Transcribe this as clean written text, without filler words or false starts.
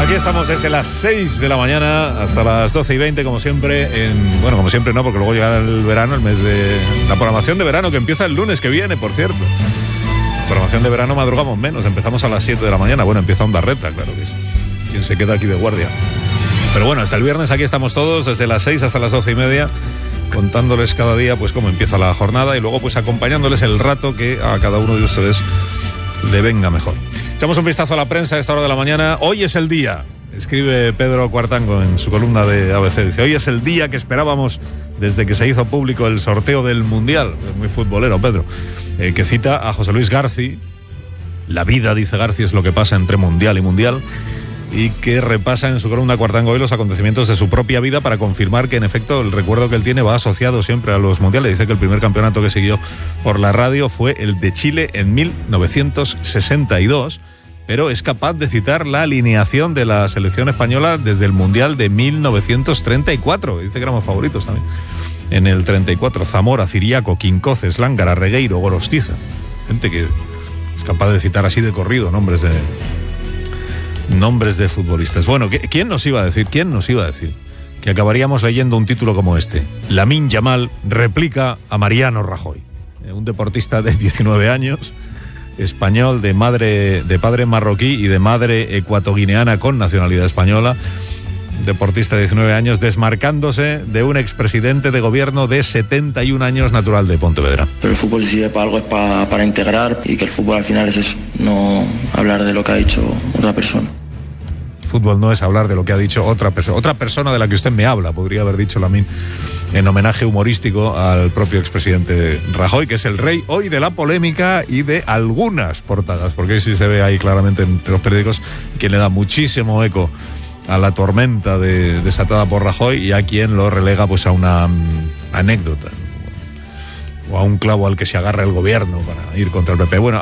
Aquí estamos desde las 6 de la mañana hasta las 12:20, como siempre. Bueno, como siempre no, porque luego llega el verano, el mes de la programación de verano, que empieza el lunes que viene, por cierto. La programación de verano madrugamos menos, empezamos a las 7 de la mañana. Bueno, empieza Onda Reta, claro que es quien se queda aquí de guardia. Pero bueno, hasta el viernes aquí estamos todos, desde las 6 hasta las 12:30, contándoles cada día pues cómo empieza la jornada y luego pues acompañándoles el rato que a cada uno de ustedes le venga mejor. Echamos un vistazo a la prensa a esta hora de la mañana. Hoy es el día, escribe Pedro Cuartango en su columna de ABC. Dice, hoy es el día que esperábamos desde que se hizo público el sorteo del Mundial. Es muy futbolero, Pedro. Que cita a José Luis Garci. La vida, dice Garci, es lo que pasa entre Mundial y Mundial. Y que repasa en su columna Cuartango hoy los acontecimientos de su propia vida para confirmar que en efecto el recuerdo que él tiene va asociado siempre a los mundiales. Dice que el primer campeonato que siguió por la radio fue el de Chile en 1962, pero es capaz de citar la alineación de la selección española desde el Mundial de 1934. Dice que éramos favoritos también. En el 34, Zamora, Ciriaco, Quincoces, Lángara, Regueiro, Gorostiza. Gente que es capaz de citar así de corrido nombres de futbolistas. Bueno, ¿quién nos iba a decir que acabaríamos leyendo un título como este? Lamine Yamal replica a Mariano Rajoy. Un deportista de 19 años, español, de padre marroquí y de madre ecuatoguineana con nacionalidad española. Deportista de 19 años desmarcándose de un expresidente de gobierno de 71 años natural de Pontevedra. Pero el fútbol si sirve para algo es para integrar, y que el fútbol al final es eso, no hablar de lo que ha dicho otra persona. El fútbol no es hablar de lo que ha dicho otra persona de la que usted me habla, podría haber dicho Lamine, en homenaje humorístico al propio expresidente Rajoy, que es el rey hoy de la polémica y de algunas portadas, porque sí se ve ahí claramente entre los periódicos quien le da muchísimo eco a la tormenta desatada por Rajoy y a quien lo relega pues a una anécdota o a un clavo al que se agarra el gobierno para ir contra el PP. Bueno,